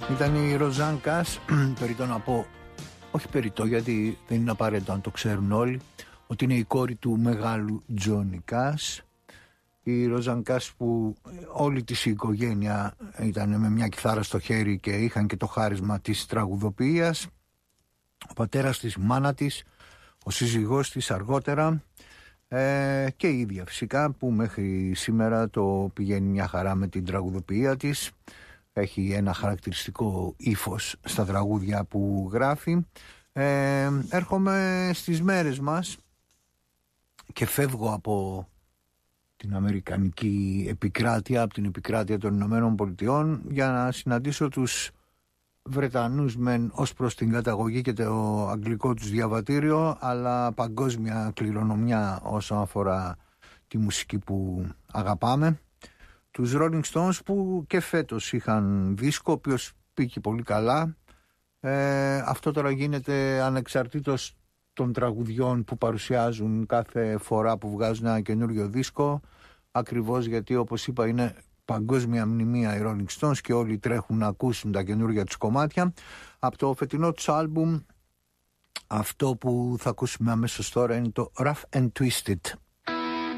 Ήταν η Ροζάν Κας. Περιττό να πω, όχι περιττό γιατί δεν είναι απαραίτητο αν το ξέρουν όλοι, ότι είναι η κόρη του μεγάλου Τζόνι Κας. Η Ροζάν Κας που όλη της η οικογένεια ήταν με μια κιθάρα στο χέρι και είχαν και το χάρισμα της τραγουδοποιίας. Ο πατέρας της, η μάνα της, ο σύζυγός της αργότερα και η ίδια φυσικά που μέχρι σήμερα το πηγαίνει μια χαρά με την τραγουδοποιία της. Έχει ένα χαρακτηριστικό ύφος στα τραγούδια που γράφει. Έρχομαι στις μέρες μας και φεύγω από την αμερικανική επικράτεια, από την επικράτεια των Ηνωμένων Πολιτειών, για να συναντήσω τους Βρετανούς μεν ως προς την καταγωγή και το αγγλικό τους διαβατήριο, αλλά παγκόσμια κληρονομιά όσον αφορά τη μουσική που αγαπάμε. Τους Rolling Stones που και φέτος είχαν δίσκο, ο οποίος πήγε πολύ καλά. Αυτό τώρα γίνεται ανεξαρτήτως των τραγουδιών που παρουσιάζουν κάθε φορά που βγάζουν ένα καινούριο δίσκο, ακριβώς γιατί, όπως είπα, είναι παγκόσμια μνημεία οι Rolling Stones και όλοι τρέχουν να ακούσουν τα καινούργια τους κομμάτια. Από το φετινό τους άλμπουμ, αυτό που θα ακούσουμε αμέσως τώρα είναι το Rough and Twisted.